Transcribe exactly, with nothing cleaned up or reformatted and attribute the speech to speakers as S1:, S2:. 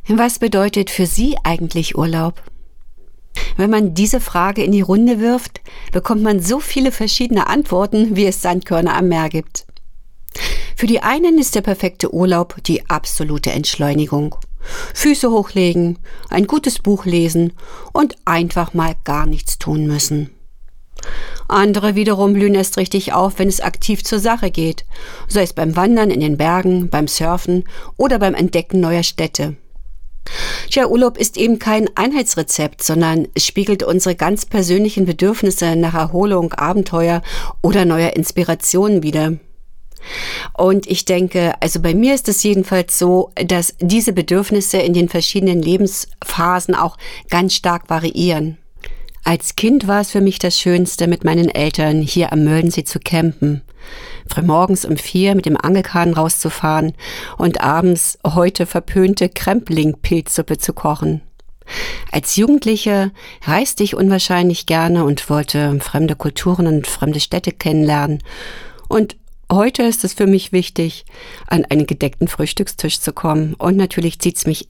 S1: Was bedeutet für Sie eigentlich Urlaub? Wenn man diese Frage in die Runde wirft, bekommt man so viele verschiedene Antworten, wie es Sandkörner am Meer gibt. Für die einen ist der perfekte Urlaub die absolute Entschleunigung. Füße hochlegen, ein gutes Buch lesen und einfach mal gar nichts tun müssen. Andere wiederum blühen erst richtig auf, wenn es aktiv zur Sache geht, sei es beim Wandern in den Bergen, beim Surfen oder beim Entdecken neuer Städte. Tja, Urlaub ist eben kein Einheitsrezept, sondern es spiegelt unsere ganz persönlichen Bedürfnisse nach Erholung, Abenteuer oder neuer Inspirationen wider. Und ich denke, also bei mir ist es jedenfalls so, dass diese Bedürfnisse in den verschiedenen Lebensphasen auch ganz stark variieren. Als Kind war es für mich das Schönste, mit meinen Eltern hier am Möllensee zu campen. Frühmorgens um vier mit dem Angelkahn rauszufahren und abends heute verpönte Krempling-Pilzsuppe zu kochen. Als Jugendliche reiste ich unwahrscheinlich gerne und wollte fremde Kulturen und fremde Städte kennenlernen. Und heute ist es für mich wichtig, an einen gedeckten Frühstückstisch zu kommen. Und natürlich zieht es mich